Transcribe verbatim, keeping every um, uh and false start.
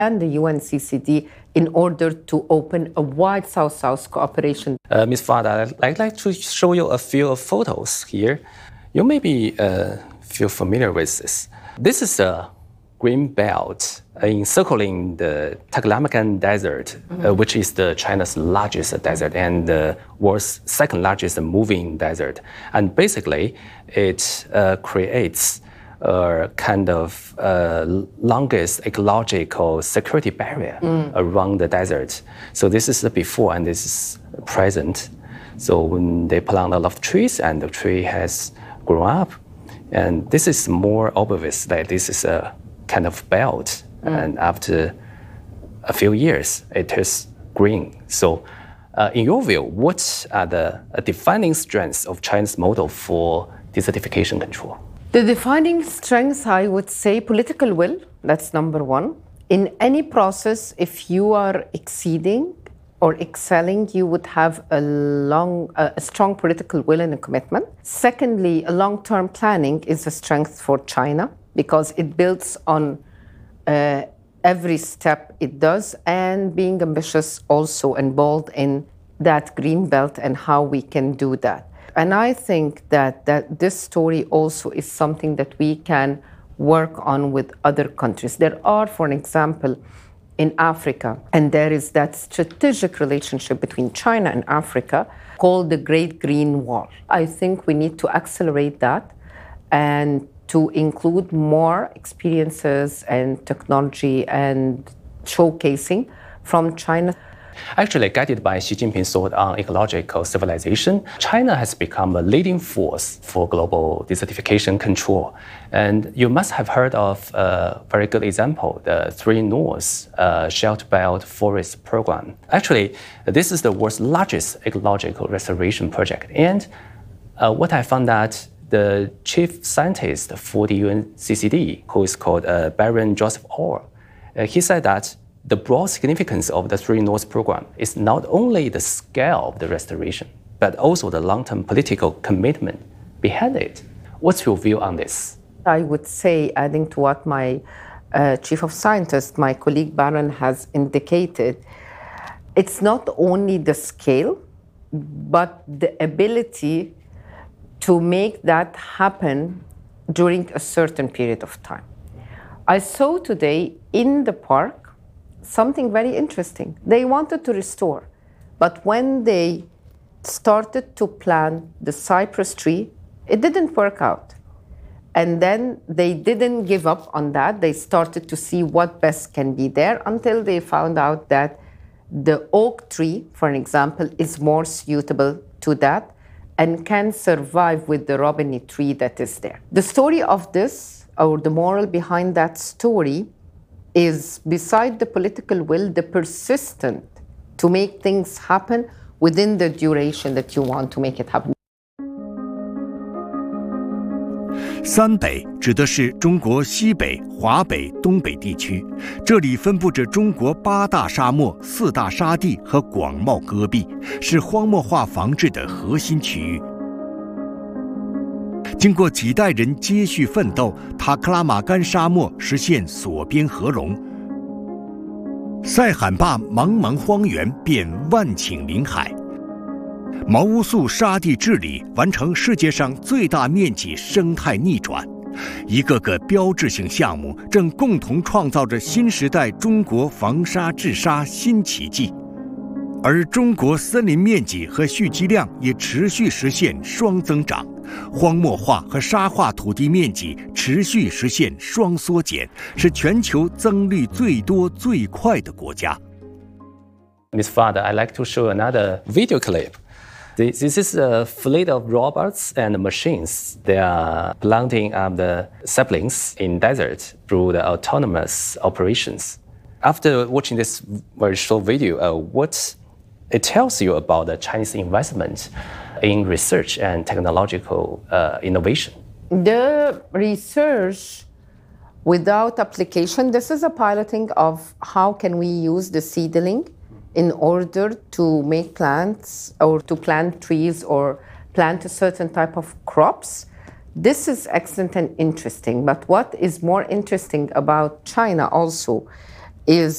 and the U N C C D in order to open a wide South-South cooperation. Uh, Miz Fada, I'd like to show you a few photos here. You may be uh, feel familiar with this. This is a green belt encircling the Taklamakan Desert, mm-hmm. uh, which is the China's largest desert and the world's second largest moving desert. And basically, it uh, creates a kind of uh, longest ecological security barrier mm. around the desert. So this is the before and this is present. So when they plant a lot of trees and the tree has grown up, and this is more obvious that this is a kind of belt. Mm. And after a few years, it is green. So uh, in your view, what are the uh, defining strengths of China's model for desertification control? The defining strengths, I would say, political will, that's number one. In any process, if you are exceeding or excelling, you would have a long, uh, a strong political will and a commitment. Secondly, a long-term planning is a strength for China because it builds on uh, every step it does, and being ambitious also and bold in that green belt and how we can do that. And I think that, that this story also is something that we can work on with other countries. There are, for an example, in Africa, and there is that strategic relationship between China and Africa called the Great Green Wall. I think we need to accelerate that and to include more experiences and technology and showcasing from China. Actually, guided by Xi Jinping's thought on ecological civilization, China has become a leading force for global desertification control. And you must have heard of a very good example, the Three Norths uh, Shelter Belt Forest Program. Actually, this is the world's largest ecological restoration project. And uh, what I found out, the chief scientist for the U N C C D, who is called uh, Baron Joseph Orr, uh, he said that the broad significance of the Three Norths program is not only the scale of the restoration, but also the long-term political commitment behind it. What's your view on this? I would say, adding to what my uh, chief of scientists, my colleague Baron, has indicated, it's not only the scale, but the ability to make that happen during a certain period of time. I saw today in the park something very interesting. They wanted to restore, but when they started to plant the cypress tree, it didn't work out. And then they didn't give up on that. They started to see what best can be there until they found out that the oak tree, for an example, is more suitable to that and can survive with the robiny tree that is there. The story of this, or the moral behind that story, is beside the political will, the persistent to make things happen within the duration that you want to make it happen. 三北指的是中国西北、华北、东北地区，这里分布着中国八大沙漠、四大沙地和广袤戈壁，是荒漠化防治的核心区域。经过几代人接续奋斗，塔克拉玛干沙漠实现锁边合龙，塞罕坝茫茫荒原变万顷林海，毛乌素沙地治理完成世界上最大面积生态逆转，一个个标志性项目正共同创造着新时代中国防沙治沙新奇迹。而中国森林面积和蓄积量也持续实现双增长，荒漠化和沙化土地面积持续实现双缩减，是全球增绿最多最快的国家。 Miz Fada, I'd like to show another video clip. This, this is a fleet of robots and machines. They are planting up the saplings in desert through the autonomous operations. After watching this very short video, uh, what it tells you about the Chinese investment in research and technological uh, innovation? The research without application, this is a piloting of how can we use the seedling in order to make plants or to plant trees or plant a certain type of crops. This is excellent and interesting. But what is more interesting about China also is